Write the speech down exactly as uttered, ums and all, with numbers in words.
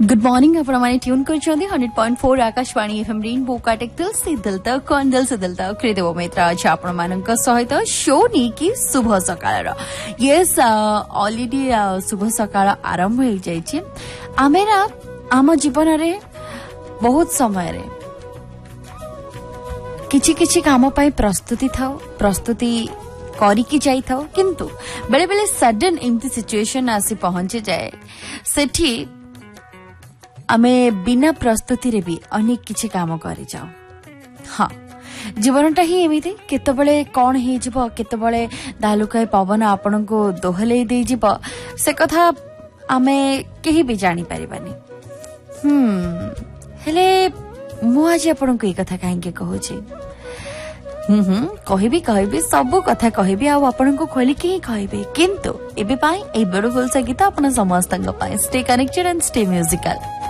Good morning आपण माने tune करछंदी hundred point four Akashvani FM rainbow काटेक दिल से दिल तक कौन दिल से दिल तक कृदेव मित्र आज आपण मानक सहित शो नी की शुभ सकाळ यस ऑलरेडी शुभ सकाळ आरंभ हो जाइए आमे ना आम जीवन रे बहुत समय रे किछि किछि काम पाई प्रस्तुति थाओ प्रस्तुति करिकी जाई थाओ किंतु बेले बेले सडन एमती सिचुएशन आसी पहुंचे जाए सेठी आमे बिना प्रस्तुति रे भी अनेक किछि काम करि जाओ। हाँ जीवनटा ही एमिति केतबेले कौन हे जिवो केतबेले दालुकाय पवन आपन को दोहले दे जिवो से कथा आमे केही भी जानि परिबानी। हम्म हेले मु आज आपन को ए कथा काहे के कहू छी हम्म हम्म कहबी कहबी सब कथा कहबी आ आपन को खोली के कहबे किंतु एबे पाई ए ब्यूटीफुल संगीत आपन समस्त पाई stay connected and stay musical.